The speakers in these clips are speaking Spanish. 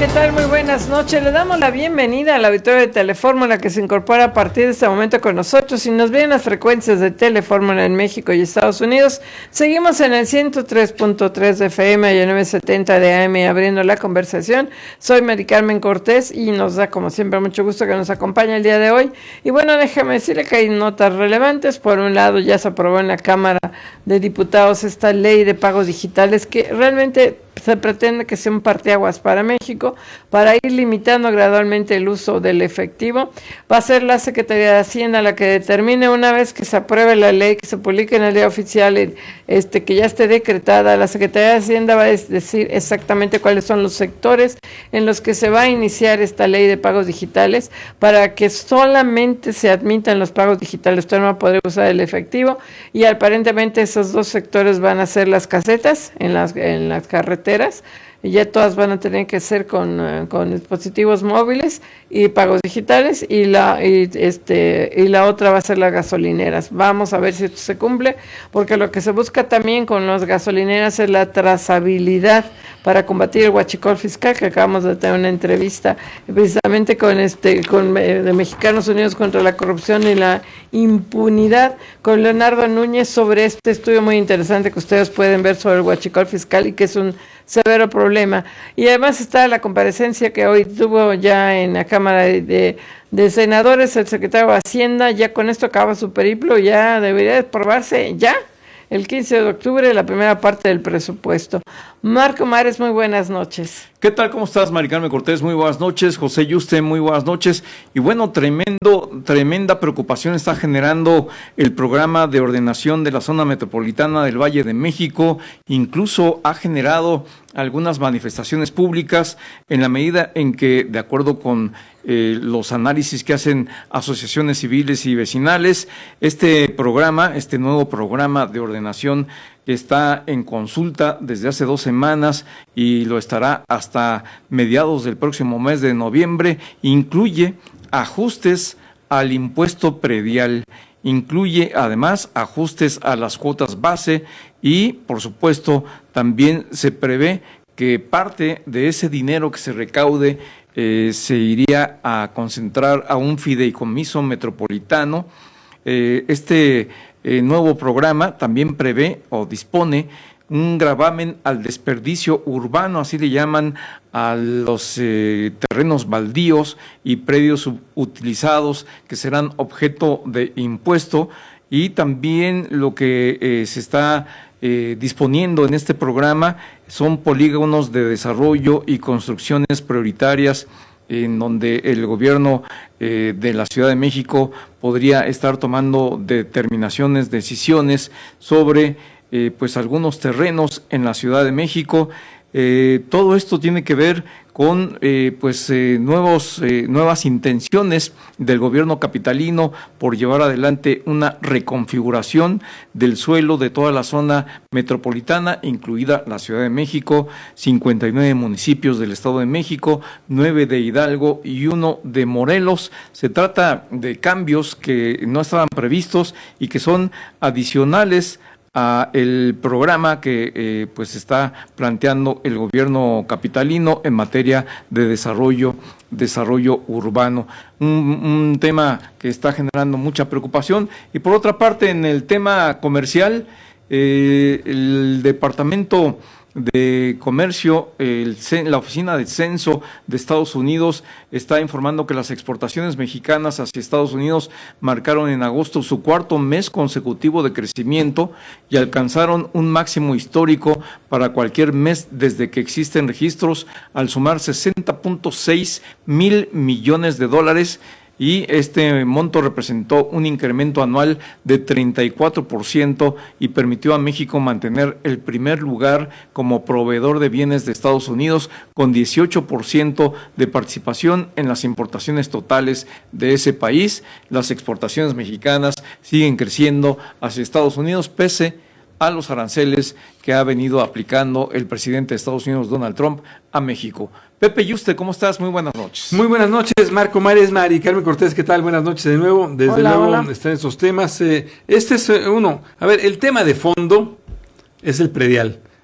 ¿qué tal? Muy buenas noches. Le damos la bienvenida al auditorio de Telefórmula que se incorpora a partir de este momento con nosotros. Si nos ven las frecuencias de Telefórmula en México y Estados Unidos, seguimos en el 103.3 de FM y el 970 de AM abriendo la conversación. Soy Mari Carmen Cortés y nos da como siempre mucho gusto que nos acompañe el día de hoy. Y bueno, déjame decirle que hay notas relevantes. Por un lado, ya se aprobó en la Cámara de Diputados esta ley de pagos digitales que realmente se pretende que sea un parteaguas para México, para ir limitando gradualmente el uso del efectivo. Va a ser la Secretaría de Hacienda la que determine, una vez que se apruebe la ley, que se publique en el Diario Oficial, que ya esté decretada, la Secretaría de Hacienda va a decir exactamente cuáles son los sectores en los que se va a iniciar esta ley de pagos digitales, para que solamente se admitan los pagos digitales. Usted no va a poder usar el efectivo, y aparentemente esos dos sectores van a ser las casetas en las carreteras, y ya todas van a tener que ser con dispositivos móviles y pagos digitales, y la otra va a ser las gasolineras. Vamos a ver si esto se cumple, porque lo que se busca también con las gasolineras es la trazabilidad para combatir el huachicol fiscal, que acabamos de tener una entrevista precisamente con de Mexicanos Unidos contra la Corrupción y la Impunidad, con Leonardo Núñez, sobre este estudio muy interesante que ustedes pueden ver sobre el huachicol fiscal y que es un severo problema. Y además está la comparecencia que hoy tuvo ya en la Cámara de Senadores el secretario de Hacienda. Ya con esto acaba su periplo, ya debería de aprobarse ya el 15 de octubre la primera parte del presupuesto. Marco Mares, muy buenas noches. ¿Qué tal? ¿Cómo estás, Mari Carmen Cortés? Muy buenas noches. José Yuste, muy buenas noches. Y bueno, tremenda preocupación está generando el programa de ordenación de la zona metropolitana del Valle de México. Incluso ha generado algunas manifestaciones públicas, en la medida en que, de acuerdo con los análisis que hacen asociaciones civiles y vecinales, este nuevo programa de ordenación está en consulta desde hace 2 semanas y lo estará hasta mediados del próximo mes de noviembre. Incluye ajustes al impuesto predial, incluye además ajustes a las cuotas base y, por supuesto, también se prevé que parte de ese dinero que se recaude se iría a concentrar a un fideicomiso metropolitano. Nuevo programa también prevé o dispone un gravamen al desperdicio urbano, así le llaman a los terrenos baldíos y predios subutilizados que serán objeto de impuesto, y también lo que se está disponiendo en este programa son polígonos de desarrollo y construcciones prioritarias, en donde el gobierno de la Ciudad de México podría estar tomando decisiones sobre pues algunos terrenos en la Ciudad de México. Todo esto tiene que ver con nuevas intenciones del gobierno capitalino por llevar adelante una reconfiguración del suelo de toda la zona metropolitana, incluida la Ciudad de México, 59 municipios del Estado de México, 9 de Hidalgo y 1 de Morelos. Se trata de cambios que no estaban previstos y que son adicionales a el programa que está planteando el gobierno capitalino en materia de desarrollo urbano, un tema que está generando mucha preocupación. Y por otra parte, en el tema comercial, el Departamento de Comercio, la Oficina de Censo de Estados Unidos está informando que las exportaciones mexicanas hacia Estados Unidos marcaron en agosto su 4º mes consecutivo de crecimiento y alcanzaron un máximo histórico para cualquier mes desde que existen registros, al sumar 60.6 mil millones de dólares. Y este monto representó un incremento anual de 34% y permitió a México mantener el primer lugar como proveedor de bienes de Estados Unidos, con 18% de participación en las importaciones totales de ese país. Las exportaciones mexicanas siguen creciendo hacia Estados Unidos pese a los aranceles que ha venido aplicando el presidente de Estados Unidos, Donald Trump, a México. Pepe Yuste, ¿cómo estás? Muy buenas noches. Muy buenas noches, Marco Mares, Mari Carmen Cortés, ¿qué tal? Buenas noches de nuevo. Desde luego están estos temas. Este es uno. A ver, el tema de fondo es el predial.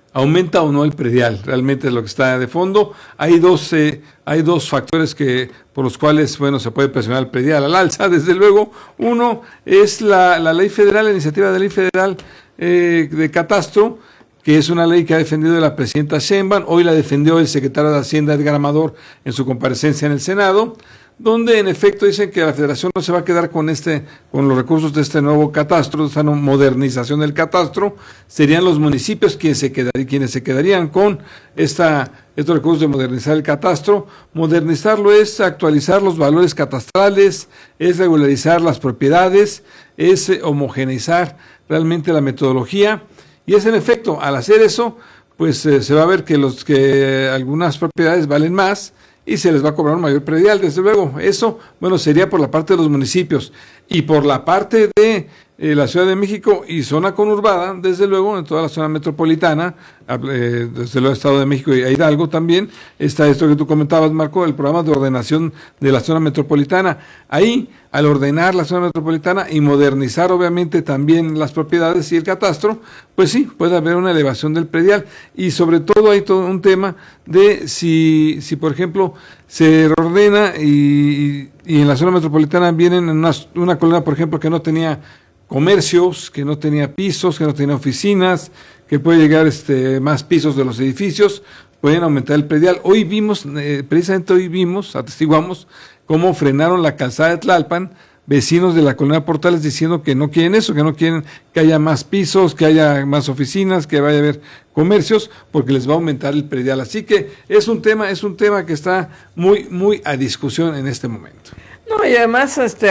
¿Aumenta o no el predial? Realmente es lo que está de fondo. Hay dos factores por los cuales, bueno, se puede presionar el predial al alza. Desde luego, uno es la ley federal, la iniciativa de ley federal de catastro, que es una ley que ha defendido la presidenta Sheinbaum. Hoy la defendió el secretario de Hacienda, Edgar Amador, en su comparecencia en el Senado, donde en efecto dicen que la Federación no se va a quedar con los recursos de este nuevo catastro, de esta modernización del catastro. Serían los municipios quienes se quedarían con estos recursos de modernizar el catastro. Modernizarlo es actualizar los valores catastrales, es regularizar las propiedades, es homogeneizar realmente la metodología. Y es en efecto, al hacer eso, pues se va a ver que algunas propiedades valen más y se les va a cobrar un mayor predial, desde luego. Eso, bueno, sería por la parte de los municipios. Y por la parte de la Ciudad de México y zona conurbada, desde luego, en toda la zona metropolitana, desde luego Estado de México y Hidalgo también, está esto que tú comentabas, Marco, el programa de ordenación de la zona metropolitana. Ahí, al ordenar la zona metropolitana y modernizar obviamente también las propiedades y el catastro, pues sí, puede haber una elevación del predial. Y sobre todo hay todo un tema de si por ejemplo, se ordena y en la zona metropolitana vienen en una colonia, por ejemplo, que no tenía comercios, que no tenía pisos, que no tenía oficinas, que puede llegar más pisos de los edificios, pueden aumentar el predial. Hoy vimos, atestiguamos cómo frenaron la calzada de Tlalpan, vecinos de la colonia Portales, diciendo que no quieren eso, que no quieren que haya más pisos, que haya más oficinas, que vaya a haber comercios, porque les va a aumentar el predial. Así que es un tema que está muy, muy a discusión en este momento. No, y además,